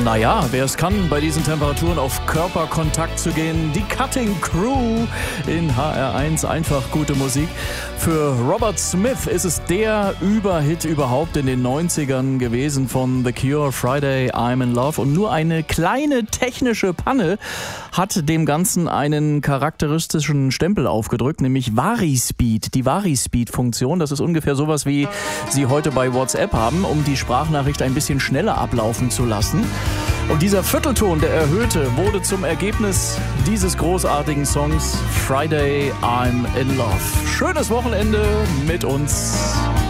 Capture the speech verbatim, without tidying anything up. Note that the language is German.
naja, wer es kann, bei diesen Temperaturen auf Körperkontakt zu gehen. Die Cutting Crew in H R eins, einfach gute Musik. Für Robert Smith ist es der Überhit überhaupt in den neunzigern gewesen von The Cure, Friday, I'm in Love. Und nur eine kleine technische Panne hat dem Ganzen einen charakteristischen Stempel aufgedrückt, nämlich Vari-Speed. Die Vari-Speed-Funktion, das ist ungefähr sowas, wie Sie heute bei WhatsApp haben, um die Sprachnachricht ein bisschen schneller ablaufen zu lassen. Und dieser Viertelton, der erhöhte, wurde zum Ergebnis dieses großartigen Songs Friday, I'm in Love. Schönes Wochenende mit uns.